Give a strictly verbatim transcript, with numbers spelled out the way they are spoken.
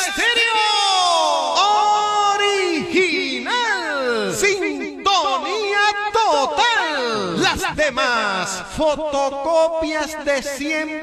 original. Sintonía total. Las demás fotocopias de siempre.